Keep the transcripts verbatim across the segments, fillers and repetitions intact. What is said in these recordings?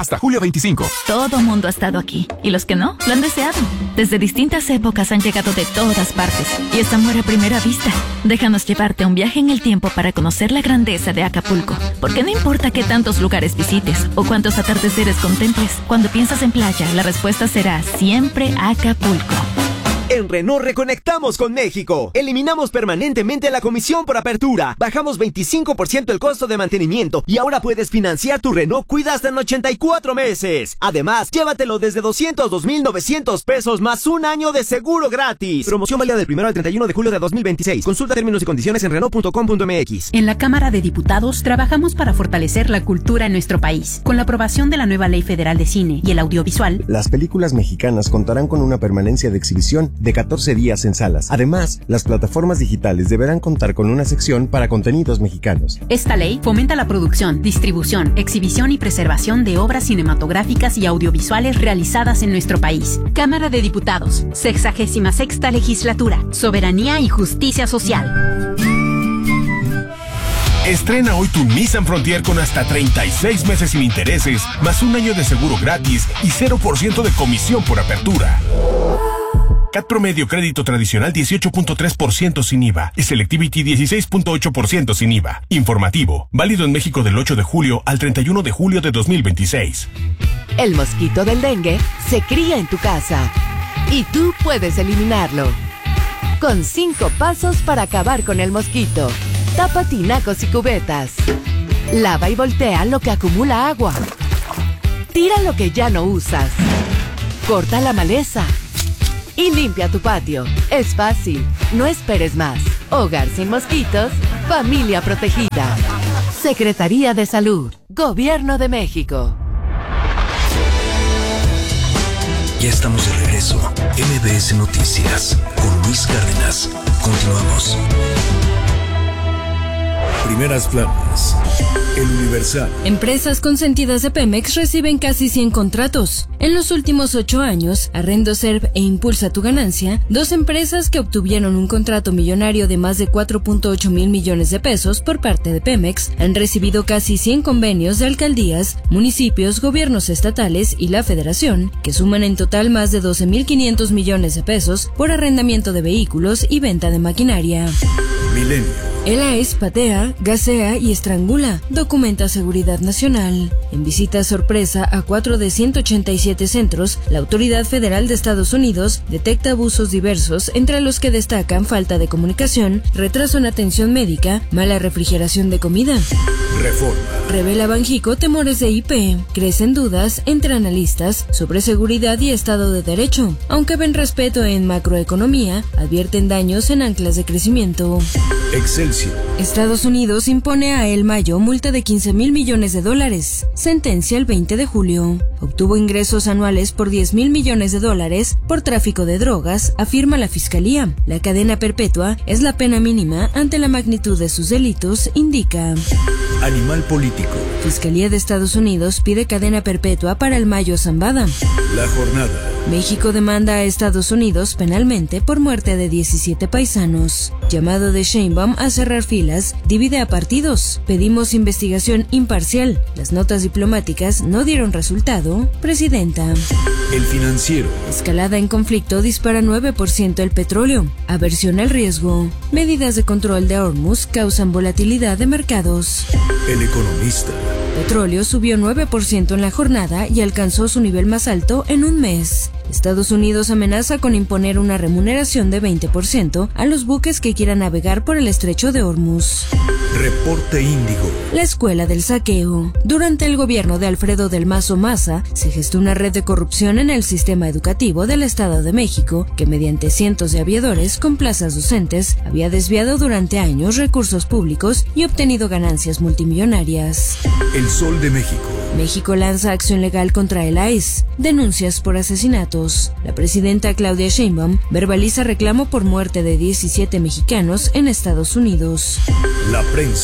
hasta julio veinticinco. Todo mundo ha estado aquí, y los que no, lo han deseado. Desde distintas épocas han llegado de todas partes, y es amor a primera vista. Déjanos llevarte un viaje en el tiempo para conocer la grandeza de Acapulco. Porque no importa qué tantos lugares visites o cuántos atardeceres contemples, cuando piensas en playa, la respuesta será siempre Acapulco. En Renault reconectamos con México. Eliminamos permanentemente la comisión por apertura. Bajamos veinticinco por ciento el costo de mantenimiento y ahora puedes financiar tu Renault Cuida hasta en ochenta y cuatro meses. Además, llévatelo desde doscientos dos mil novecientos pesos más un año de seguro gratis. Promoción válida del primero al treinta y uno de julio de dos mil veintiséis. Consulta términos y condiciones en Renault punto com punto m x. En la Cámara de Diputados trabajamos para fortalecer la cultura en nuestro país. Con la aprobación de la nueva Ley Federal de Cine y el audiovisual, las películas mexicanas contarán con una permanencia de exhibición de catorce días en salas. Además, las plataformas digitales deberán contar con una sección para contenidos mexicanos. Esta ley fomenta la producción, distribución, exhibición y preservación de obras cinematográficas y audiovisuales realizadas en nuestro país. Cámara de Diputados, sexagésima sexta legislatura, soberanía y justicia social. Estrena hoy tu Nissan Frontier con hasta treinta y seis meses sin intereses, más un año de seguro gratis y cero por ciento de comisión por apertura. C A T promedio crédito tradicional dieciocho punto tres por ciento sin I V A y Selectivity dieciséis punto ocho por ciento sin I V A. Informativo, válido en México del ocho de julio al treinta y uno de julio de dos mil veintiséis. El mosquito del dengue se cría en tu casa y tú puedes eliminarlo. Con cinco pasos para acabar con el mosquito. Tapa tinacos y cubetas. Lava y voltea lo que acumula agua. Tira lo que ya no usas. Corta la maleza. Y limpia tu patio. Es fácil. No esperes más. Hogar sin mosquitos. Familia protegida. Secretaría de Salud. Gobierno de México. Ya estamos de regreso. M B S Noticias con Luis Cárdenas. Continuamos. Primeras planas. El Universal. Empresas consentidas de Pemex reciben casi cien contratos. En los últimos ocho años, Arrendoserv e Impulsa tu Ganancia, dos empresas que obtuvieron un contrato millonario de más de cuatro punto ocho mil millones de pesos por parte de Pemex, han recibido casi cien convenios de alcaldías, municipios, gobiernos estatales y la Federación, que suman en total más de doce mil quinientos millones de pesos por arrendamiento de vehículos y venta de maquinaria. Milenio. El A E S patea, gasea y estrangula, documenta Seguridad Nacional. En visita sorpresa a cuatro de ciento ochenta y siete centros, la Autoridad Federal de Estados Unidos detecta abusos diversos, entre los que destacan falta de comunicación, retraso en atención médica, mala refrigeración de comida. Reforma. Revela Banjico temores de I P. Crecen dudas entre analistas sobre seguridad y Estado de Derecho. Aunque ven respeto en macroeconomía, advierten daños en anclas de crecimiento. Excelsior. Estados Unidos impone a El Mayo multa de quince mil millones de dólares. Sentencia el veinte de julio. Obtuvo ingresos anuales por diez mil millones de dólares por tráfico de drogas, afirma la Fiscalía. La cadena perpetua es la pena mínima ante la magnitud de sus delitos, indica. Animal político. Fiscalía de Estados Unidos pide cadena perpetua para El Mayo Zambada. La jornada. México demanda a Estados Unidos penalmente por muerte de diecisiete paisanos. Llamado de Sheinbaum a cerrar filas divide a partidos. Pedimos investigación imparcial. Las notas diplomáticas no dieron resultado. Presidenta. El Financiero. Escalada en conflicto dispara nueve por ciento el petróleo. Aversión al riesgo. Medidas de control de Hormuz causan volatilidad de mercados. El Economista. Petróleo subió nueve por ciento en la jornada y alcanzó su nivel más alto en un mes. Estados Unidos amenaza con imponer una remuneración de veinte por ciento a los buques que quieran navegar por el estrecho de Hormuz. Reporte Índigo. La escuela del saqueo. Durante el gobierno de Alfredo del Mazo Maza, se gestó una red de corrupción en el sistema educativo del Estado de México, que mediante cientos de aviadores con plazas docentes, había desviado durante años recursos públicos y obtenido ganancias multimillonarias. El Sol de México. México lanza acción legal contra el A E S. Denuncias por asesinatos. La presidenta Claudia Sheinbaum verbaliza reclamo por muerte de diecisiete mexicanos en Estados Unidos. La prensa.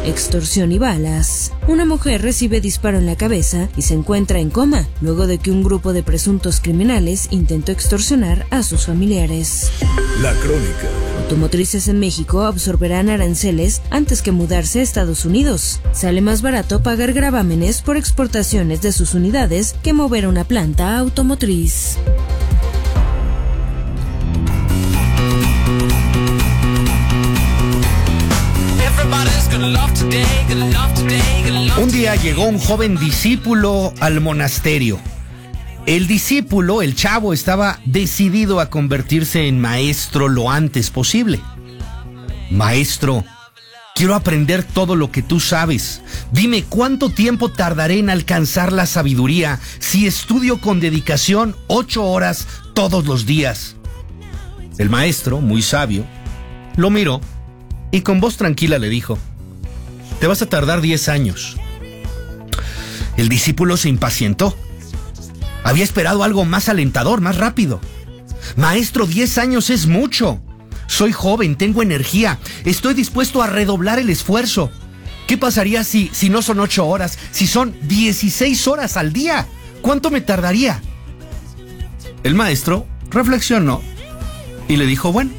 extorsión y balas. Una mujer recibe disparo en la cabeza y se encuentra en coma, luego de que un grupo de presuntos criminales intentó extorsionar a sus familiares. La crónica. Automotrices en México absorberán aranceles antes que mudarse a Estados Unidos. Sale más barato pagar gravámenes por exportaciones de sus unidades que mover una planta automotriz. Un día llegó un joven discípulo al monasterio. El discípulo, el chavo, estaba decidido a convertirse en maestro lo antes posible. Maestro, quiero aprender todo lo que tú sabes. Dime cuánto tiempo tardaré en alcanzar la sabiduría si estudio con dedicación ocho horas todos los días. El maestro, muy sabio, lo miró y con voz tranquila le dijo: te vas a tardar diez años. El discípulo se impacientó. Había esperado algo más alentador, más rápido. Maestro, diez años es mucho. Soy joven, tengo energía, estoy dispuesto a redoblar el esfuerzo. ¿Qué pasaría si, si no son ocho horas, si son dieciséis horas al día? ¿Cuánto me tardaría? El maestro reflexionó y le dijo: bueno,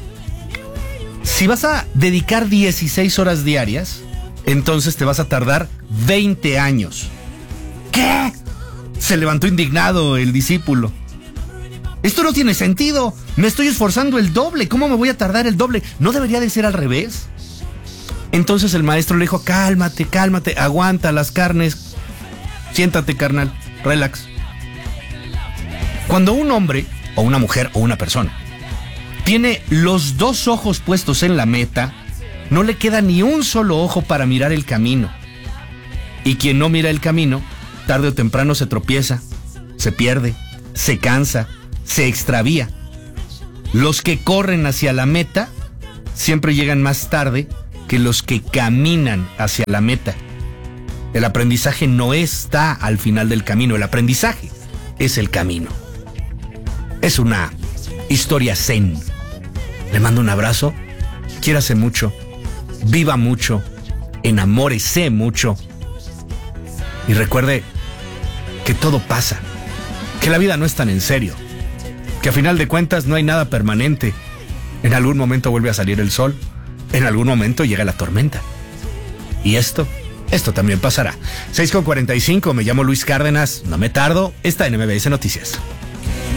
si vas a dedicar dieciséis horas diarias, entonces te vas a tardar veinte años. ¿Qué? Se levantó indignado el discípulo. Esto no tiene sentido. Me estoy esforzando el doble. ¿Cómo me voy a tardar el doble? ¿No debería de ser al revés? Entonces el maestro le dijo: cálmate, cálmate, aguanta las carnes. Siéntate, carnal, relax. Cuando un hombre, o una mujer, o una persona tiene los dos ojos puestos en la meta, no le queda ni un solo ojo para mirar el camino. Y quien no mira el camino, tarde o temprano se tropieza, se pierde, se cansa, se extravía. Los que corren hacia la meta siempre llegan más tarde que los que caminan hacia la meta. El aprendizaje no está al final del camino, el aprendizaje es el camino. Es una historia zen. Le mando un abrazo, quiérase mucho, viva mucho, enamórese mucho y recuerde que todo pasa, que la vida no es tan en serio, que a final de cuentas no hay nada permanente. En algún momento vuelve a salir el sol, en algún momento llega la tormenta. Y esto, esto también pasará. seis con cuarenta y cinco, me llamo Luis Cárdenas, no me tardo, está en M B S Noticias.